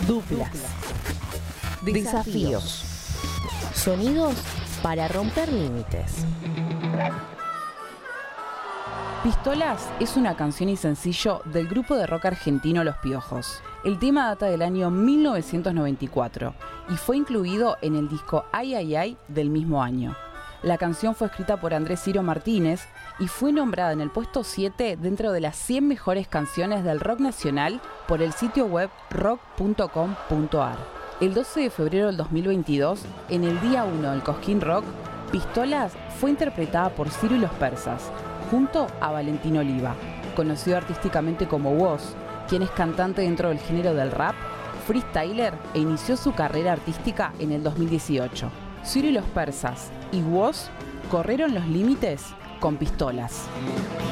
Duplas. Desafíos. Sonidos para romper límites. Pistolas es una canción y sencillo del grupo de rock argentino Los Piojos. El tema data del año 1994 y fue incluido en el disco Ay Ay Ay del mismo año. La canción fue escrita por Andrés Ciro Martínez y fue nombrada en el puesto 7 dentro de las 100 mejores canciones del rock nacional por el sitio web rock.com.ar. El 12 de febrero del 2022, en el día 1 del Cosquín Rock, Pistolas fue interpretada por Ciro y los Persas, junto a Valentín Oliva, conocido artísticamente como Woz, quien es cantante dentro del género del rap, freestyler e inició su carrera artística en el 2018. Ciro y los Persas y Woz corrieron los límites con Pistolas.